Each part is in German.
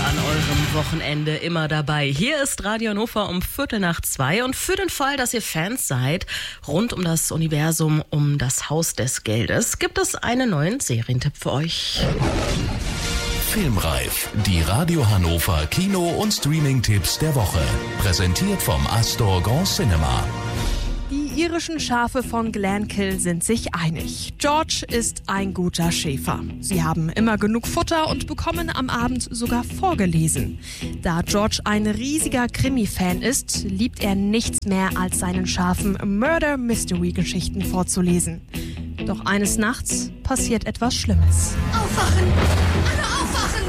an eurem Wochenende immer dabei. Hier ist Radio Hannover um 1:45 und für den Fall, dass ihr Fans seid, rund um das Universum, um das Haus des Geldes, gibt es einen neuen Serientipp für euch. Filmreif, die Radio Hannover Kino- und Streaming-Tipps der Woche. Präsentiert vom Astor Grand Cinema. Die irischen Schafe von Glenkill sind sich einig. George ist ein guter Schäfer. Sie haben immer genug Futter und bekommen am Abend sogar vorgelesen. Da George ein riesiger Krimi-Fan ist, liebt er nichts mehr, als seinen Schafen Murder-Mystery-Geschichten vorzulesen. Doch eines Nachts passiert etwas Schlimmes. Aufwachen! Alle aufwachen!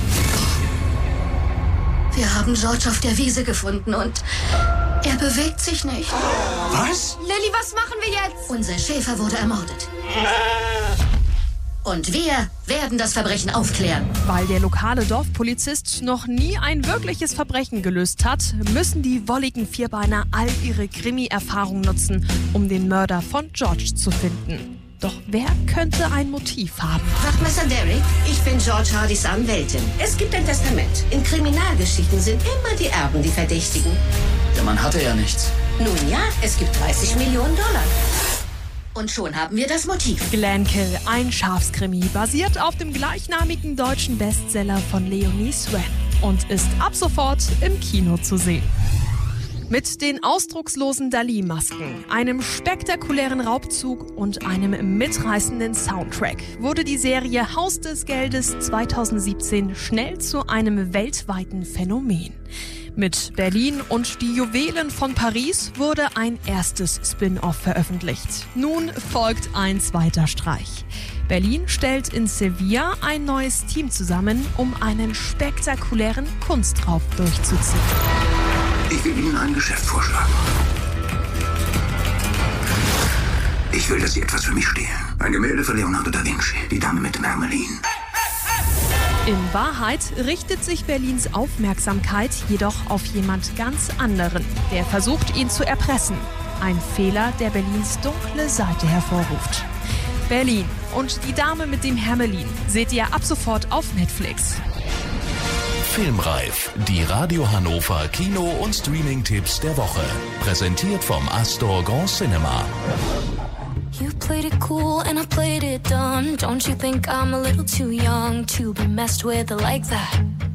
Wir haben George auf der Wiese gefunden und er bewegt sich nicht. Was? Lilly, was machen wir jetzt? Unser Schäfer wurde ermordet. Und wir werden das Verbrechen aufklären. Weil der lokale Dorfpolizist noch nie ein wirkliches Verbrechen gelöst hat, müssen die wolligen Vierbeiner all ihre Krimi-Erfahrung nutzen, um den Mörder von George zu finden. Doch wer könnte ein Motiv haben? Wachtmeister Derrick, ich bin George Hardys Anwältin. Es gibt ein Testament. In Kriminalgeschichten sind immer die Erben die Verdächtigen. Der Mann hatte ja nichts. Nun ja, es gibt 30 Millionen Dollar. Und schon haben wir das Motiv. Glenkill, ein Schafskrimi, basiert auf dem gleichnamigen deutschen Bestseller von Leonie Swen und ist ab sofort im Kino zu sehen. Mit den ausdruckslosen Dali-Masken, einem spektakulären Raubzug und einem mitreißenden Soundtrack wurde die Serie Haus des Geldes 2017 schnell zu einem weltweiten Phänomen. Mit Berlin und die Juwelen von Paris wurde ein erstes Spin-off veröffentlicht. Nun folgt ein zweiter Streich. Berlin stellt in Sevilla ein neues Team zusammen, um einen spektakulären Kunstraub durchzuziehen. Ich will Ihnen ein Geschäft vorschlagen. Ich will, dass Sie etwas für mich stehlen. Ein Gemälde von Leonardo da Vinci, die Dame mit dem Hermelin. In Wahrheit richtet sich Berlins Aufmerksamkeit jedoch auf jemand ganz anderen, der versucht, ihn zu erpressen. Ein Fehler, der Berlins dunkle Seite hervorruft. Berlin und die Dame mit dem Hermelin seht ihr ab sofort auf Netflix. Filmreif, die Radio Hannover Kino- und Streaming-Tipps der Woche. Präsentiert vom Astor Grand Cinema. You played it cool and I played it dumb. Don't you think I'm a little too young to be messed with like that?